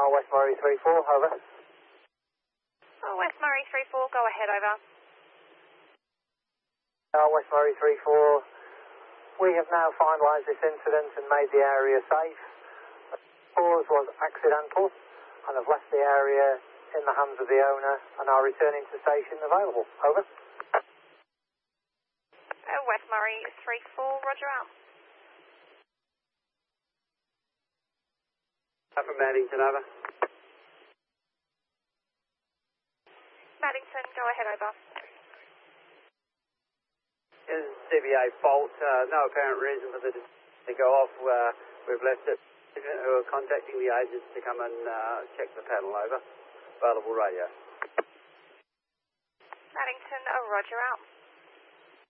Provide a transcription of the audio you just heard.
West Murray 3-4, over. West Murray 3-4, go ahead, over. West Murray 3-4, we have now finalised this incident and made the area safe. The cause was accidental and have left the area in the hands of the owner and are returning to station available. Over. West Murray 3-4, roger out. From Maddington, over. Maddington, go ahead, over. Is CBA fault, no apparent reason for the to go off. We've left it. We're contacting the agents to come and check the panel, over. Available radio. Maddington, roger out.